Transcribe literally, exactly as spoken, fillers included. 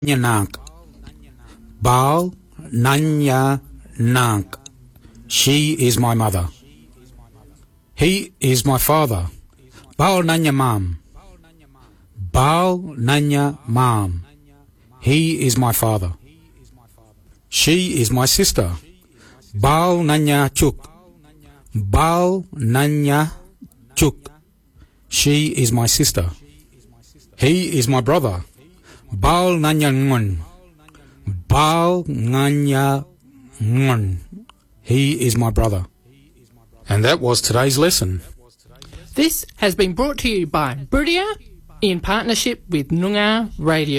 Nank. Baal Nanya Nank. She is my mother. He is my father. Baal Nanya Mam. Baal Nanya Mam. He is my father. She is my sister. Baal Nanya Chuk. Baal Nanya Chuk. She is my sister. He is my brother. Baal Nanya Ngun. Baal Nanya Ngun. He is my brother. And that was today's lesson. This has been brought to you by Buriya in partnership with Noongar Radio.